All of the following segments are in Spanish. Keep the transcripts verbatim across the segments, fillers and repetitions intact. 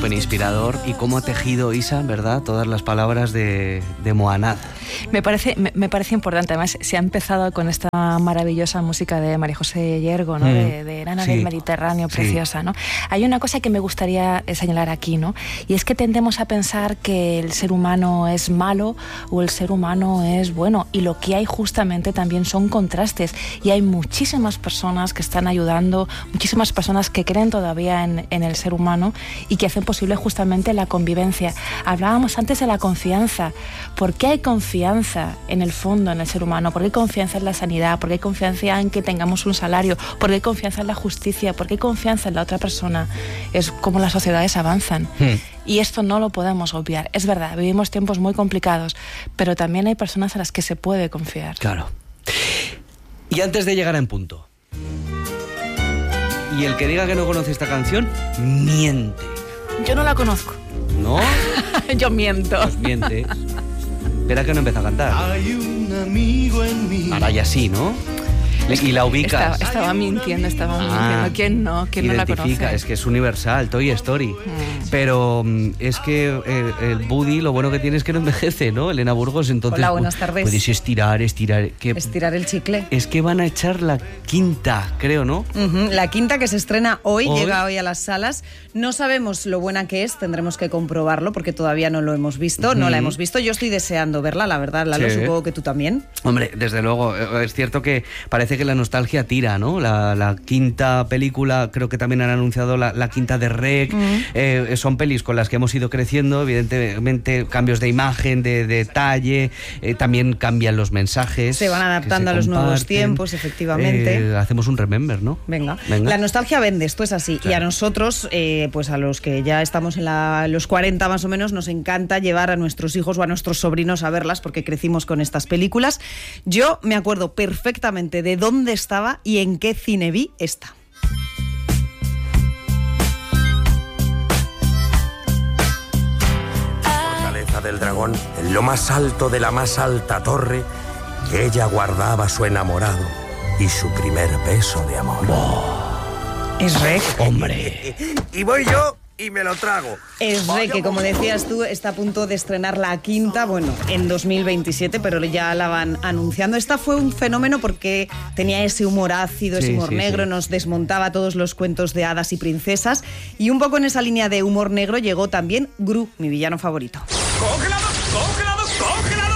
súper inspirador. Y cómo ha tejido Isa, ¿verdad?, todas las palabras de, de Moanad. Me parece, me, me parece importante. Además, se ha empezado con esta maravillosa música de María José Yergo, ¿no? Mm. De, de Nana sí. del Mediterráneo, preciosa, sí. ¿no? Hay una cosa que me gustaría señalar aquí, ¿no? Y es que tendemos a pensar que el ser humano es malo o el ser humano es bueno. Y lo que hay justamente también son contrastes. Y hay muchísimas personas que están ayudando, muchísimas personas que creen todavía en, en el ser humano y que hacen posible justamente la convivencia. Hablábamos antes de la confianza. ¿Por qué hay confianza en el fondo en el ser humano? ¿Por qué hay confianza en la sanidad? ¿Por qué hay confianza en que tengamos un salario? ¿Por qué hay confianza en la justicia? ¿Por qué hay confianza en la otra persona? Es como las sociedades avanzan. Hmm. Y esto no lo podemos obviar. Es verdad, vivimos tiempos muy complicados, pero también hay personas a las que se puede confiar. Claro. Y antes de llegar a En Punto, y el que diga que no conoce esta canción, miente. Yo no la conozco. ¿No? Yo miento. Pues miente. Espera que no empieza a cantar. Hay un amigo en mí. Ahora ya sí, ¿no? Y la ubicas. Estaba, estaba mintiendo, estaba ah, mintiendo. ¿Quién no? ¿Quién no la conoce? Es que es universal, Toy Story. Mm. Pero es que eh, el Woody, lo bueno que tiene es que no envejece, ¿no? Elena Burgos, entonces... Hola, buenas tardes. Puedes estirar, estirar... Que, estirar el chicle. Es que van a echar la quinta, creo, ¿no? Uh-huh. La quinta que se estrena hoy, hoy, llega hoy a las salas. No sabemos lo buena que es, tendremos que comprobarlo porque todavía no lo hemos visto, uh-huh. no la hemos visto. Yo estoy deseando verla, la verdad, Lalo, sí. Supongo que tú también. Hombre, desde luego, es cierto que parece que la nostalgia tira, ¿no? La, la quinta película, creo que también han anunciado la, la quinta de Rec, uh-huh. eh, son pelis con las que hemos ido creciendo, evidentemente cambios de imagen, de detalle, eh, también cambian los mensajes. Se van adaptando se a los comparten. Nuevos tiempos, efectivamente. Eh, hacemos un remember, ¿no? Venga. Venga. La nostalgia vende, esto es así. Claro. Y a nosotros, eh, pues a los que ya estamos en la, los cuarenta más o menos, nos encanta llevar a nuestros hijos o a nuestros sobrinos a verlas porque crecimos con estas películas. Yo me acuerdo perfectamente de dónde estaba y en qué cine vi esta. Fortaleza del Dragón, en lo más alto de la más alta torre, que ella guardaba su enamorado y su primer beso de amor. Oh. Es Rec. Hombre. Y voy yo y me lo trago. Es Rec, que como decías tú, está a punto de estrenar la quinta, bueno, en dos mil veintisiete, pero ya la van anunciando. Esta fue un fenómeno porque tenía ese humor ácido, ese sí, humor sí, negro, sí. Nos desmontaba todos los cuentos de hadas y princesas, y un poco en esa línea de humor negro llegó también Gru, mi villano favorito. ¡Congelado! ¡Congelado! ¡Congelado!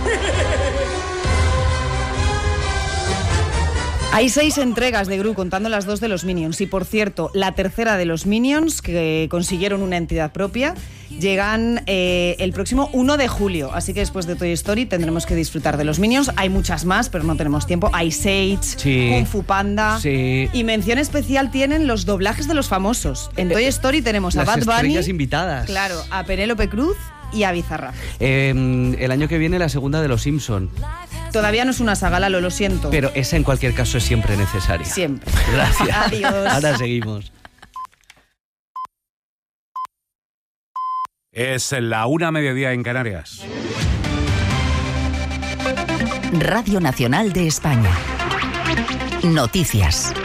Hay seis entregas de Gru, contando las dos de los Minions. Y, por cierto, la tercera de los Minions, que consiguieron una entidad propia, llegan eh, el próximo uno de julio. Así que después de Toy Story tendremos que disfrutar de los Minions. Hay muchas más, pero no tenemos tiempo. Ice Age, sí. Kung Fu Panda. Sí. Y mención especial tienen los doblajes de los famosos. En Toy Story tenemos a Bad Bunny. Las estrellas invitadas. Claro, a Penélope Cruz y a Bizarrap. Eh, el año que viene la segunda de Los Simpson. Todavía no es una saga, Lalo, lo siento. Pero esa en cualquier caso es siempre necesaria. Siempre. Gracias. Adiós. Ahora seguimos. Es la una mediodía en Canarias. Radio Nacional de España. Noticias.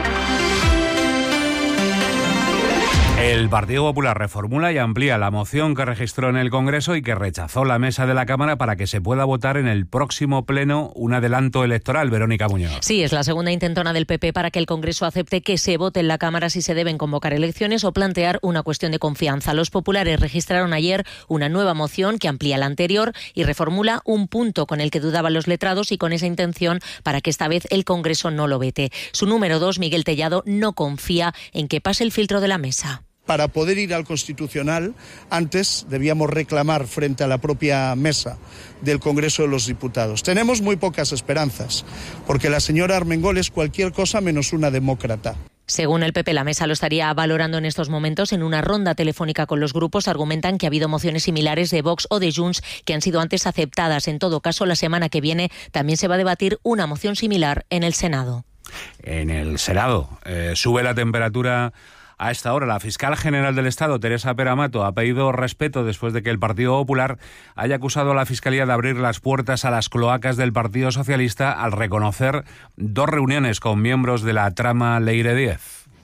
El Partido Popular reformula y amplía la moción que registró en el Congreso y que rechazó la mesa de la Cámara para que se pueda votar en el próximo pleno un adelanto electoral. Verónica Muñoz. Sí, es la segunda intentona del P P para que el Congreso acepte que se vote en la Cámara si se deben convocar elecciones o plantear una cuestión de confianza. Los populares registraron ayer una nueva moción que amplía la anterior y reformula un punto con el que dudaban los letrados y con esa intención para que esta vez el Congreso no lo vete. Su número dos, Miguel Tellado, no confía en que pase el filtro de la mesa. Para poder ir al Constitucional, antes debíamos reclamar frente a la propia mesa del Congreso de los Diputados. Tenemos muy pocas esperanzas, porque la señora Armengol es cualquier cosa menos una demócrata. Según el P P, la mesa lo estaría valorando en estos momentos. En una ronda telefónica con los grupos argumentan que ha habido mociones similares de Vox o de Junts que han sido antes aceptadas. En todo caso, la semana que viene también se va a debatir una moción similar en el Senado. En el Senado eh, sube la temperatura. A esta hora, la fiscal general del Estado, Teresa Peramato, ha pedido respeto después de que el Partido Popular haya acusado a la Fiscalía de abrir las puertas a las cloacas del Partido Socialista al reconocer dos reuniones con miembros de la trama Leire Díez.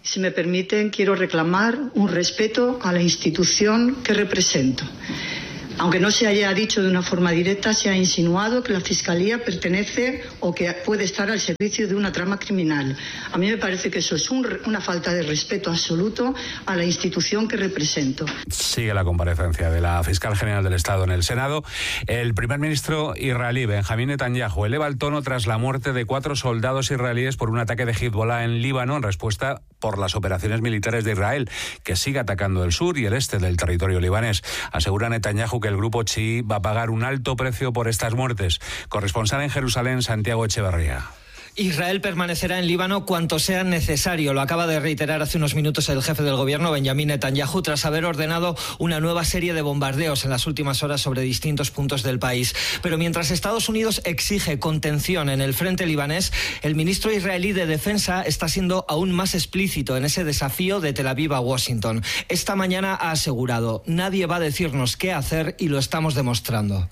Si me permiten, quiero reclamar un respeto a la institución que represento. Aunque no se haya dicho de una forma directa, se ha insinuado que la Fiscalía pertenece o que puede estar al servicio de una trama criminal. A mí me parece que eso es un, una falta de respeto absoluto a la institución que represento. Sigue la comparecencia de la fiscal general del Estado en el Senado. El primer ministro israelí, Benjamín Netanyahu, eleva el tono tras la muerte de cuatro soldados israelíes por un ataque de Hezbollah en Líbano en respuesta por las operaciones militares de Israel, que sigue atacando el sur y el este del territorio libanés. Asegura Netanyahu que el grupo chií va a pagar un alto precio por estas muertes. Corresponsal en Jerusalén, Santiago Echeverría. Israel permanecerá en Líbano cuanto sea necesario. Lo acaba de reiterar hace unos minutos el jefe del gobierno, Benjamín Netanyahu, tras haber ordenado una nueva serie de bombardeos en las últimas horas sobre distintos puntos del país. Pero mientras Estados Unidos exige contención en el frente libanés, el ministro israelí de Defensa está siendo aún más explícito en ese desafío de Tel Aviv a Washington. Esta mañana ha asegurado: nadie va a decirnos qué hacer y lo estamos demostrando.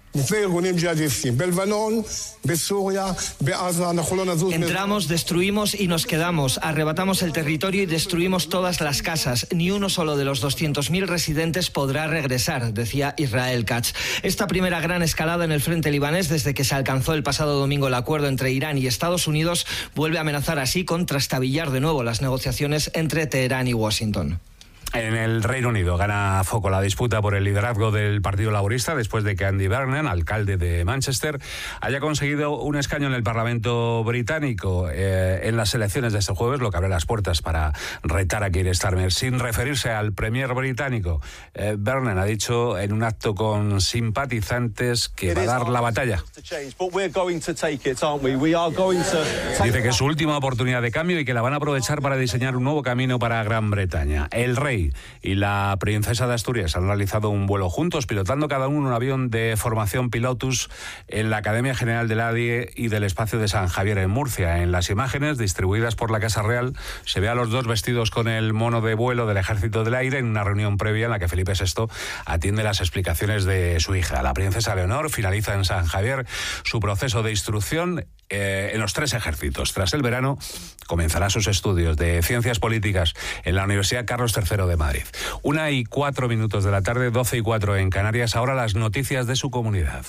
Entramos, destruimos y nos quedamos. Arrebatamos el territorio y destruimos todas las casas. Ni uno solo de los doscientos mil residentes podrá regresar, decía Israel Katz. Esta primera gran escalada en el frente libanés desde que se alcanzó el pasado domingo el acuerdo entre Irán y Estados Unidos vuelve a amenazar así con trastabillar de nuevo las negociaciones entre Teherán y Washington. En el Reino Unido gana foco la disputa por el liderazgo del Partido Laborista después de que Andy Burnham, alcalde de Manchester, haya conseguido un escaño en el Parlamento británico eh, en las elecciones de este jueves, lo que abre las puertas para retar a Keir Starmer. Sin referirse al premier británico, eh, Burnham ha dicho en un acto con simpatizantes que va a dar la batalla. Dice que es su última oportunidad de cambio y que la van a aprovechar para diseñar un nuevo camino para Gran Bretaña. El rey y la princesa de Asturias han realizado un vuelo juntos, pilotando cada uno un avión de formación Pilotus en la Academia General del A D I E y del Espacio de San Javier en Murcia. En las imágenes distribuidas por la Casa Real se ve a los dos vestidos con el mono de vuelo del Ejército del Aire en una reunión previa en la que Felipe sexto atiende las explicaciones de su hija. La princesa Leonor finaliza en San Javier su proceso de instrucción Eh, en los tres ejércitos. Tras el verano comenzará sus estudios de Ciencias Políticas en la Universidad Carlos tercero de Madrid. Una y cuatro minutos de la tarde, doce y cuatro en Canarias. Ahora las noticias de su comunidad.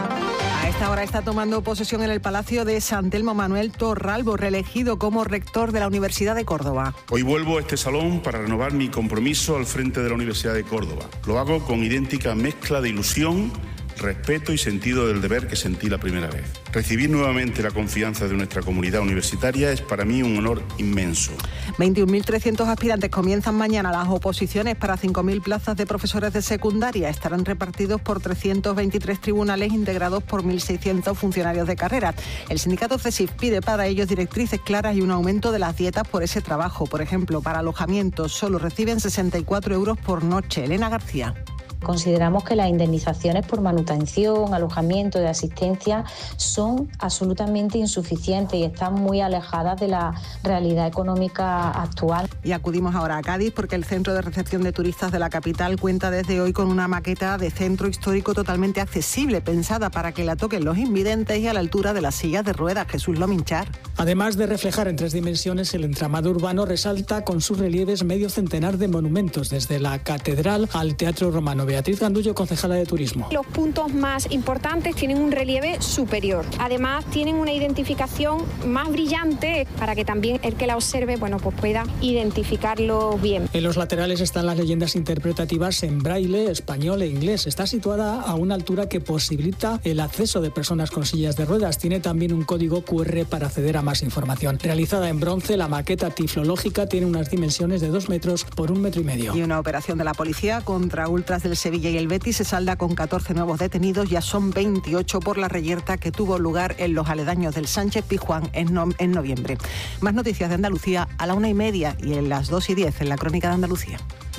A esta hora está tomando posesión en el Palacio de San Telmo Manuel Torralbo, reelegido como rector de la Universidad de Córdoba. Hoy vuelvo a este salón para renovar mi compromiso al frente de la Universidad de Córdoba. Lo hago con idéntica mezcla de ilusión, respeto y sentido del deber que sentí la primera vez. Recibir nuevamente la confianza de nuestra comunidad universitaria es para mí un honor inmenso. veintiún mil trescientos aspirantes comienzan mañana las oposiciones para cinco mil plazas de profesores de secundaria. Estarán repartidos por trescientos veintitrés tribunales integrados por mil seiscientos funcionarios de carrera. El sindicato CESIF pide para ellos directrices claras y un aumento de las dietas por ese trabajo. Por ejemplo, para alojamiento solo reciben sesenta y cuatro euros por noche. Elena García. Consideramos que las indemnizaciones por manutención, alojamiento y asistencia son absolutamente insuficientes y están muy alejadas de la realidad económica actual. Y acudimos ahora a Cádiz porque el Centro de Recepción de Turistas de la capital cuenta desde hoy con una maqueta de centro histórico totalmente accesible, pensada para que la toquen los invidentes y a la altura de las sillas de ruedas. Jesús Lominchar. Además de reflejar en tres dimensiones el entramado urbano, resalta con sus relieves medio centenar de monumentos, desde la catedral al Teatro Romano. Beatriz Gandullo, concejala de Turismo. Los puntos más importantes tienen un relieve superior. Además, tienen una identificación más brillante para que también el que la observe, bueno, pues pueda identificarlo bien. En los laterales están las leyendas interpretativas en braille, español e inglés. Está situada a una altura que posibilita el acceso de personas con sillas de ruedas. Tiene también un código cu erre para acceder a más información. Realizada en bronce, la maqueta tiflológica tiene unas dimensiones de dos metros por un metro y medio. Y una operación de la policía contra ultras del Sevilla y el Betis se salda con catorce nuevos detenidos. Ya son veintiocho por la reyerta que tuvo lugar en los aledaños del Sánchez Pizjuán en, no, en noviembre. Más noticias de Andalucía a la una y media y en las dos y diez en la Crónica de Andalucía.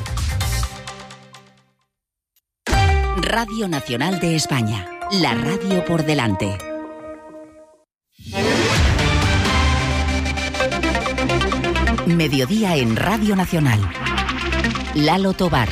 Radio Nacional de España, la radio por delante. Mediodía en Radio Nacional. Lalo Tobar.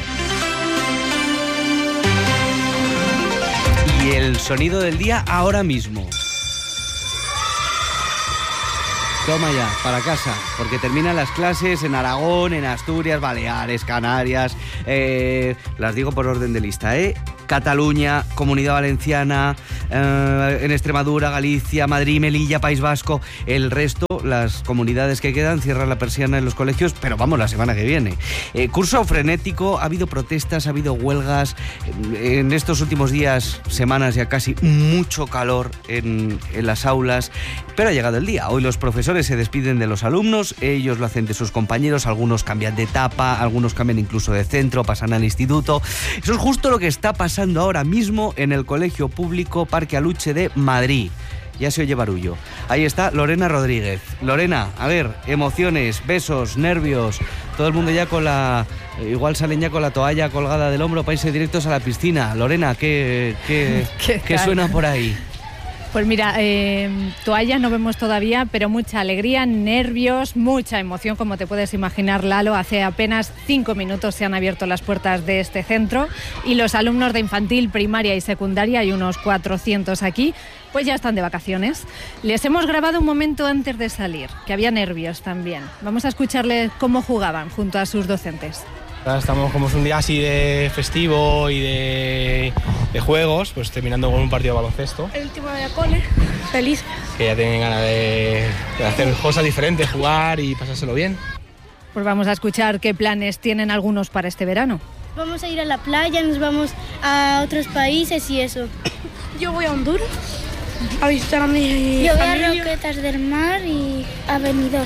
Y el sonido del día ahora mismo. Toma ya, para casa, porque terminan las clases en Aragón, en Asturias, Baleares, Canarias, eh, las digo por orden de lista, ¿eh? Cataluña, Comunidad Valenciana, eh, en Extremadura, Galicia, Madrid, Melilla, País Vasco, el resto, las comunidades que quedan, cierran la persiana en los colegios, pero vamos, la semana que viene. Eh, curso frenético, ha habido protestas, ha habido huelgas, en estos últimos días, semanas ya casi, mucho calor en, en las aulas, pero ha llegado el día. Hoy los profesores se despiden de los alumnos, ellos lo hacen de sus compañeros, algunos cambian de etapa, algunos cambian incluso de centro, pasan al instituto. Eso es justo lo que está pasando ahora mismo en el Colegio Público Parque Aluche de Madrid. Ya se oye barullo. Ahí está Lorena Rodríguez. Lorena, a ver, emociones, besos, nervios, todo el mundo ya con la... Igual salen ya con la toalla colgada del hombro para irse directos a la piscina. Lorena, ¿qué, qué, ¿Qué, ¿qué suena por ahí? Pues mira, eh, toallas no vemos todavía, pero mucha alegría, nervios, mucha emoción, como te puedes imaginar, Lalo. Hace apenas cinco minutos se han abierto las puertas de este centro y los alumnos de infantil, primaria y secundaria, hay unos cuatrocientos aquí, pues ya están de vacaciones. Les hemos grabado un momento antes de salir, que había nervios también. Vamos a escucharles cómo jugaban junto a sus docentes. Estamos como es un día así de festivo y de, de juegos, pues terminando con un partido de baloncesto. El último de cole, feliz. Que ya tienen ganas de, de hacer cosas diferentes, jugar y pasárselo bien. Pues vamos a escuchar qué planes tienen algunos para este verano. Vamos a ir a la playa, nos vamos a otros países y eso. Yo voy a Honduras a visitar a mi Yo voy familia. a Roquetas del Mar y a Benidorm.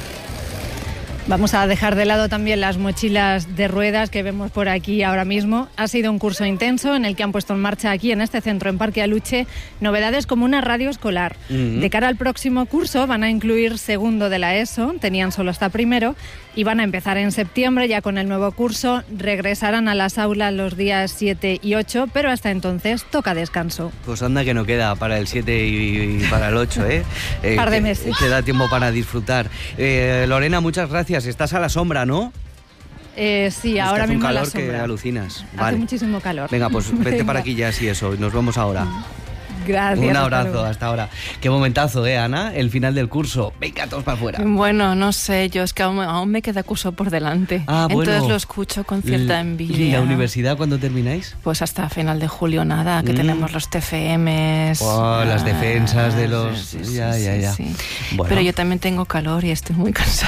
Vamos a dejar de lado también las mochilas de ruedas que vemos por aquí ahora mismo. Ha sido un curso intenso en el que han puesto en marcha aquí en este centro, en Parque Aluche, novedades como una radio escolar. Uh-huh. De cara al próximo curso van a incluir segundo de la ESO, tenían solo hasta primero, y van a empezar en septiembre ya con el nuevo curso. Regresarán a las aulas los días siete y ocho, pero hasta entonces toca descanso. Pues anda que no queda para el siete y para el ocho, ¿eh? eh Par de te, meses. Te da tiempo para disfrutar. Eh, Lorena, muchas gracias. Estás a la sombra, ¿no? Eh, sí, es ahora que hace mismo un calor a la sombra. Que alucinas. Hace vale. muchísimo calor. Venga, pues vete Venga. para aquí ya, sí, eso. Y nos vemos ahora. Gracias. Un abrazo, hasta, hasta ahora. Qué momentazo, ¿eh, Ana? El final del curso. Venga, todos para afuera. Bueno, no sé, yo es que aún, aún me queda curso por delante. Ah, bueno. Entonces lo escucho con cierta envidia. ¿Y la universidad cuándo termináis? Pues hasta final de julio nada, que mm. tenemos los T F Ms. Oh, ah, las defensas de los... Sí, sí, ya, sí, ya, ya. Sí. Bueno. Pero yo también tengo calor y estoy muy cansada.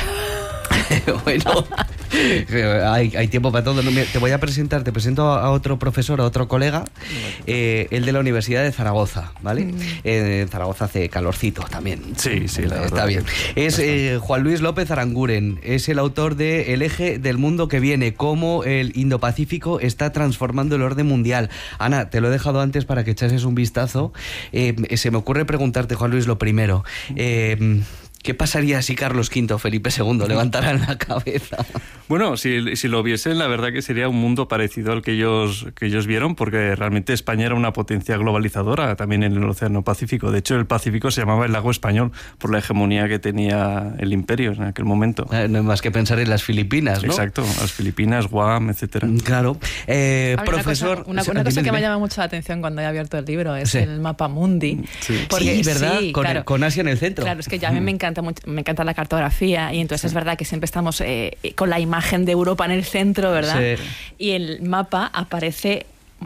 Bueno, hay, hay tiempo para todo. Te voy a presentar, te presento a otro profesor, a otro colega, eh, el de la Universidad de Zaragoza, ¿vale? Mm. Eh, en Zaragoza hace calorcito también. Sí, sí, la está verdad. bien. Es eh, Juan Luis López Aranguren, es el autor de El eje del mundo que viene, cómo el Indo-Pacífico está transformando el orden mundial. Ana, te lo he dejado antes para que echases un vistazo. Eh, se me ocurre preguntarte, Juan Luis, lo primero. Eh, ¿Qué pasaría si Carlos quinto o Felipe segundo levantaran la cabeza? Bueno, si, si lo viesen, la verdad que sería un mundo parecido al que ellos, que ellos vieron, porque realmente España era una potencia globalizadora también en el Océano Pacífico. De hecho, el Pacífico se llamaba el lago español por la hegemonía que tenía el imperio en aquel momento. Eh, no hay más que pensar en las Filipinas, ¿no? Exacto, las Filipinas, Guam, etcétera. Claro. Eh, profesor... Una cosa, una, una cosa que me llama mucho la atención cuando he abierto el libro es sí. el mapa mundi. Sí, porque, sí ¿verdad? Sí, con, claro. con Asia en el centro. Claro, es que ya a mí me encanta mucho, me encanta la cartografía y entonces sí. es verdad que siempre estamos eh, con la imagen de Europa en el centro, ¿verdad? Sí. Y el mapa aparece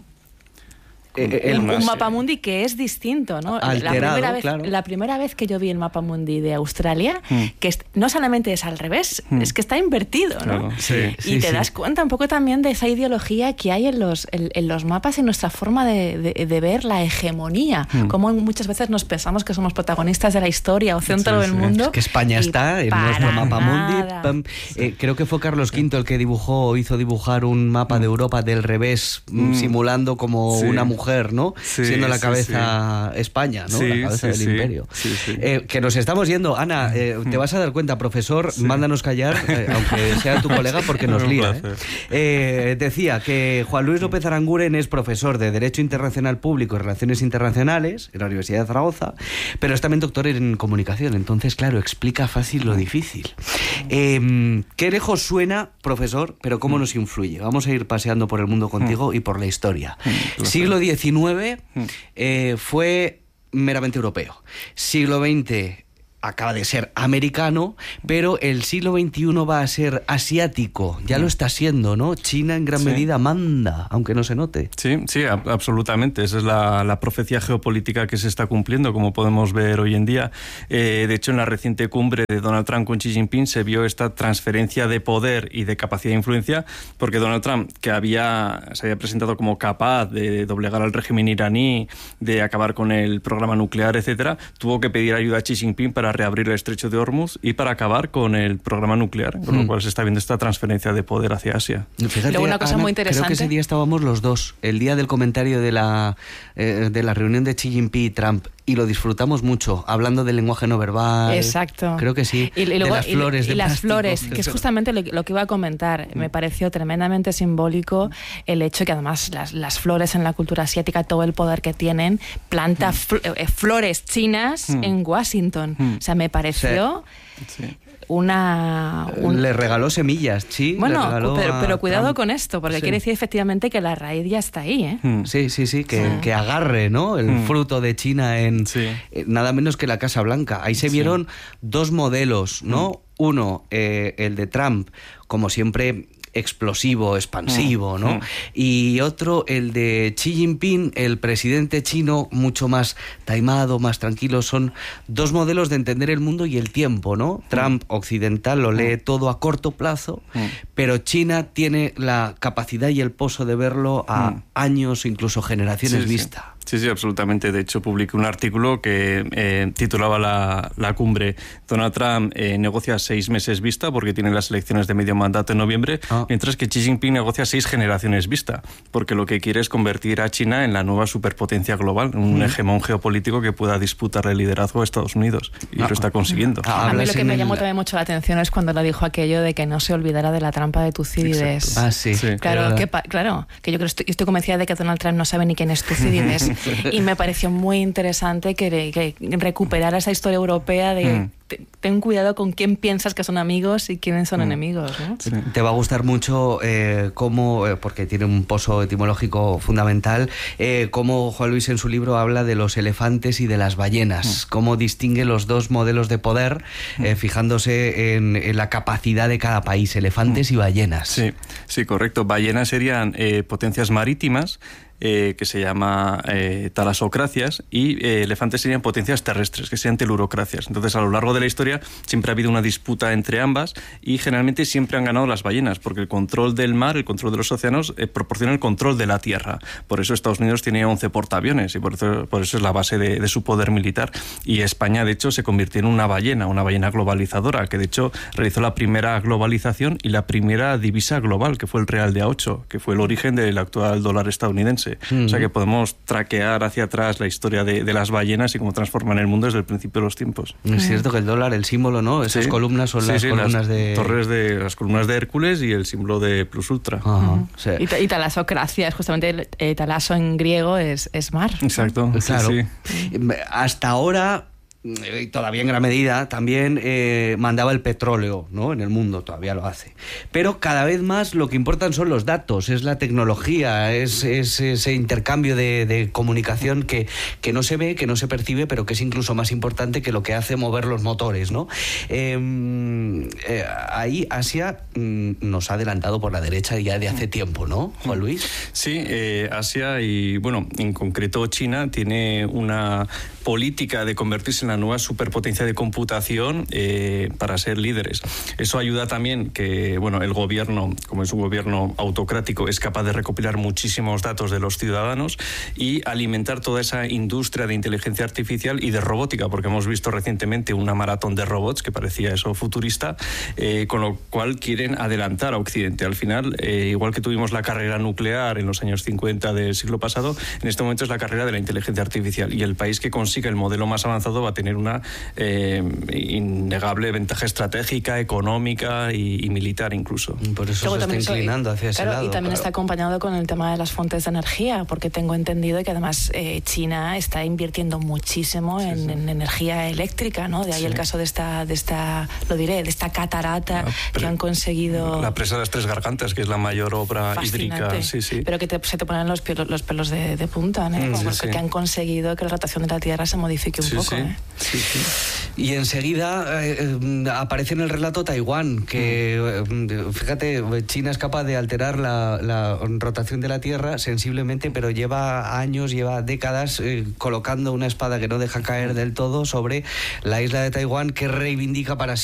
el, un, un mapa mundi que es distinto, ¿no? Alterado, la primera vez, claro. la primera vez que yo vi el mapa mundi de Australia, mm. que es, no solamente es al revés, mm. es que está invertido, ¿no? Claro, sí, y sí, te sí. das cuenta un poco también de esa ideología que hay en los, en, en los mapas, en nuestra forma de, de, de ver la hegemonía, mm. como muchas veces nos pensamos que somos protagonistas de la historia o centro sí, del sí. mundo. Es que España está en nuestro mapa nada. mundi. Sí. Eh, creo que fue Carlos quinto el que dibujó o hizo dibujar un mapa mm. de Europa del revés, mm. simulando como sí. una mujer, ¿no? Sí. siendo la cabeza sí, sí. España, ¿no? Sí, la cabeza sí, del sí. imperio. Sí, sí. Eh, que nos estamos yendo. Ana, eh, te vas a dar cuenta, profesor, sí. mándanos callar, eh, aunque sea tu colega, porque nos lía. ¿eh? Eh, decía que Juan Luis López Aranguren es profesor de Derecho Internacional Público y Relaciones Internacionales en la Universidad de Zaragoza, pero es también doctor en comunicación. Entonces, claro, explica fácil lo difícil. Eh, ¿Qué lejos suena, profesor, pero cómo nos influye? Vamos a ir paseando por el mundo contigo y por la historia. Siglo diecinueve... Eh, fue meramente europeo. Siglo veinte acaba de ser americano, pero el siglo veintiuno va a ser asiático, ya lo está siendo, ¿no? China en gran Sí. medida manda, aunque no se note. Sí, sí, a- absolutamente. Esa es la, la profecía geopolítica que se está cumpliendo, como podemos ver hoy en día. Eh, de hecho, en la reciente cumbre de Donald Trump con Xi Jinping se vio esta transferencia de poder y de capacidad de influencia, porque Donald Trump, que había, se había presentado como capaz de doblegar al régimen iraní, de acabar con el programa nuclear, etcétera, tuvo que pedir ayuda a Xi Jinping para reabrir el estrecho de Hormuz y para acabar con el programa nuclear, con lo Hmm. cual se está viendo esta transferencia de poder hacia Asia. Fíjate, Luego una cosa Ana, muy creo interesante. que ese día estábamos los dos, el día del comentario de la, eh, de la reunión de Xi Jinping y Trump, y lo disfrutamos mucho, hablando del lenguaje no verbal. Exacto. Creo que sí. Y, y luego- de las y- flores. y de las plástico. flores, que es justamente lo, lo que iba a comentar. Me pareció tremendamente simbólico el hecho que además las, las flores en la cultura asiática, todo el poder que tienen, planta fl- eh, flores chinas Mm. en Washington. Mm. O sea, me pareció una... un- Le regaló semillas, sí. Bueno, le regaló pero, a pero cuidado Trump. con esto, porque Sí. quiere decir efectivamente que la raíz ya está ahí, ¿eh? Sí, sí, sí, que, Sí. que agarre, ¿no? El Mm. fruto de China en eh, nada menos que la Casa Blanca. Ahí se vieron dos modelos, ¿no? Uno, eh, el de Trump, como siempre explosivo, expansivo, Mm. ¿no? Mm. Y otro, el de Xi Jinping, el presidente chino, mucho más taimado, más tranquilo. Son dos modelos de entender el mundo y el tiempo, ¿no? Trump, occidental, lo lee todo a corto plazo, pero China tiene la capacidad y el pozo de verlo a Mm. años, incluso generaciones Sí, sí. vista. Sí, sí, absolutamente. De hecho, publiqué un artículo que eh, titulaba la, la cumbre Donald Trump eh, negocia seis meses vista porque tiene las elecciones de medio mandato en noviembre, mientras que Xi Jinping negocia seis generaciones vista, porque lo que quiere es convertir a China en la nueva superpotencia global, un Mm. hegemón geopolítico que pueda disputar el liderazgo a Estados Unidos. Y Ah. lo está consiguiendo. A mí lo que me llamó también mucho la atención es cuando le dijo aquello de que no se olvidara de la trampa de Tucídides. Exacto. Ah, sí. Sí. Claro, Verdad. que, pa- claro, que yo creo, estoy, estoy convencida de que Donald Trump no sabe ni quién es Tucídides. Y me pareció muy interesante que, que recuperara esa historia europea de Mm. te- ten cuidado con quién piensas que son amigos y quiénes son Mm. enemigos, ¿no? Te va a gustar mucho eh, cómo, eh, porque tiene un pozo etimológico fundamental, eh, cómo Juan Luis en su libro habla de los elefantes y de las ballenas, cómo distingue los dos modelos de poder, eh, fijándose en, en la capacidad de cada país, elefantes y ballenas. Sí, sí, correcto. Ballenas serían eh, potencias marítimas, eh, que se llama eh, talasocracias, y eh, elefantes serían potencias terrestres, que serían telurocracias. Entonces, a lo largo de la historia siempre ha habido una disputa entre ambas y generalmente siempre han ganado las ballenas, porque el control del mar, el control de los océanos, eh, proporciona el control de la tierra. Por eso Estados Unidos tiene once portaaviones y por eso, por eso es la base de, de su poder militar. Y España, de hecho, se convirtió en una ballena, una ballena globalizadora, que de hecho realizó la primera globalización y la primera divisa global, que fue el real de A ocho, que fue el origen del actual dólar estadounidense. Mm. O sea que podemos traquear hacia atrás la historia de, de las ballenas y cómo transforman el mundo desde el principio de los tiempos. Es cierto que el dólar, el símbolo, ¿no? Esas Sí. columnas son Sí, las sí, columnas de... torres de las columnas de Hércules y el símbolo de Plus Ultra. Ajá, sí. Y, ta- y talasocracia, es justamente eh, talaso en griego es, es mar. Exacto. sí, Claro. sí. Hasta ahora, y todavía en gran medida, también eh, mandaba el petróleo, ¿no? En el mundo, todavía lo hace. Pero cada vez más lo que importan son los datos, es la tecnología, es, es ese intercambio de, de comunicación que, que no se ve, que no se percibe, pero que es incluso más importante que lo que hace mover los motores, ¿no? Eh, eh, ahí Asia mm, nos ha adelantado por la derecha ya de hace tiempo, ¿no, Juan Luis? Sí, eh, Asia y, bueno, en concreto China tiene una política de convertirse en la nueva superpotencia de computación eh, para ser líderes. Eso ayuda también que, bueno, el gobierno, como es un gobierno autocrático, es capaz de recopilar muchísimos datos de los ciudadanos y alimentar toda esa industria de inteligencia artificial y de robótica, porque hemos visto recientemente una maratón de robots que parecía eso futurista, eh, con lo cual quieren adelantar a Occidente. Al final, eh, igual que tuvimos la carrera nuclear en los años cincuenta del siglo pasado, en este momento es la carrera de la inteligencia artificial, y el país que consiga el modelo más avanzado va a tener una eh, innegable ventaja estratégica, económica y, y militar incluso. Por eso Luego se está también soy- inclinando hacia ese claro, lado. y también claro. está acompañado con el tema de las fuentes de energía, porque tengo entendido que además eh, China está invirtiendo muchísimo en, en energía eléctrica, ¿no? De ahí Sí. el caso de esta, de esta, lo diré, de esta catarata que han conseguido. La presa de las Tres Gargantas, que es la mayor obra Fascinante. hídrica. Sí, sí. Pero que te- se te ponen los, pelos- los pelos de, de punta, ¿no? Mm, sí, Porque sí. que han conseguido que la rotación de la Tierra se modifique un Sí, poco. sí. ¿eh? Sí, sí. Y enseguida eh, eh, aparece en el relato Taiwán, que eh, fíjate, China es capaz de alterar la, la rotación de la Tierra sensiblemente, pero lleva años, lleva décadas eh, colocando una espada que no deja caer del todo sobre la isla de Taiwán, que reivindica para sí